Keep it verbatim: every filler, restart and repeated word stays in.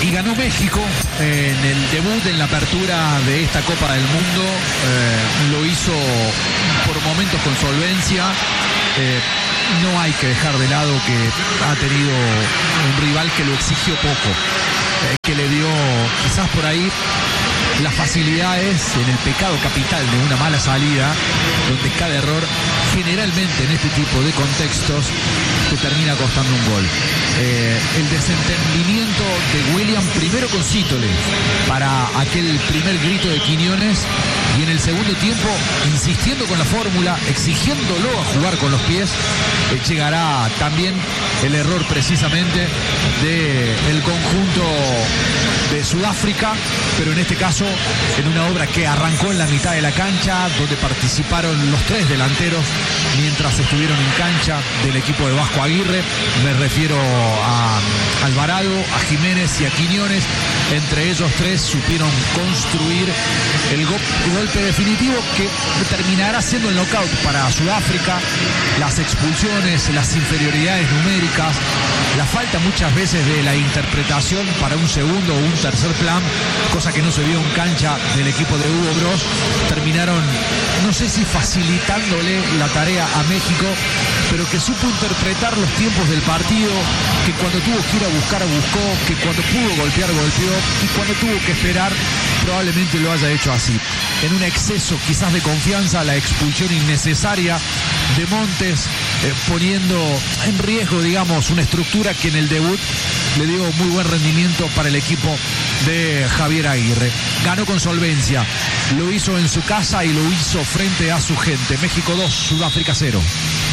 y ganó México en el debut, en la apertura de esta Copa del Mundo. Eh, lo hizo por momentos con solvencia. Eh, no hay que dejar de lado que ha tenido un rival que lo exigió poco, eh, que le dio quizás por ahí las facilidades en el pecado capital de una mala salida, donde cada error generalmente en este tipo de contextos te termina costando un gol. Eh, el desentendimiento de William primero con Sítole para aquel primer grito de Quiñones, y en el segundo tiempo insistiendo con la fórmula, exigiéndolo a jugar con los pies, eh, llegará también el error precisamente del conjunto de Sudáfrica, pero en este caso en una obra que arrancó en la mitad de la cancha, donde participaron los tres delanteros mientras estuvieron en cancha del equipo de Vasco Aguirre. Me refiero a Alvarado, a Jiménez y a Quiñones. Entre ellos tres supieron construir el go golpe definitivo que terminará siendo el knockout para Sudáfrica. Las expulsiones, las inferioridades numéricas, la falta muchas veces de la interpretación para un segundo o un tercer plan, cosa que no se vio en cancha del equipo de Hugo Bross, terminaron, no sé si facilitándole la tarea a México, pero que supo interpretar los tiempos del partido, que cuando tuvo que ir a buscar, buscó, que cuando pudo golpear, golpeó, y cuando tuvo que esperar, probablemente lo haya hecho así. En un exceso quizás de confianza, la expulsión innecesaria de Montes, eh, poniendo en riesgo, digamos, una estructura que en el debut le dio muy buen rendimiento para el equipo de Javier Aguirre. Ganó con solvencia, lo hizo en su casa y lo hizo frente a su gente. México dos, Sudáfrica cero.